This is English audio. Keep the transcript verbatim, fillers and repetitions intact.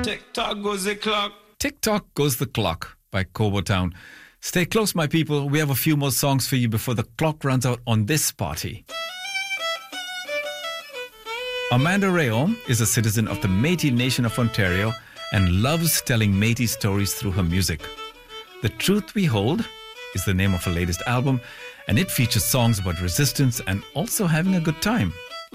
Tick-tock goes the clock. Tick-tock goes the clock by Cobo Town. Stay close, my people. We have a few more songs for you before the clock runs out on this party. Amanda Rayom is a citizen of the Métis Nation of Ontario and loves telling Métis stories through her music. The Truth We Hold is the name of her latest album, and it features songs about resistance and also having a good time.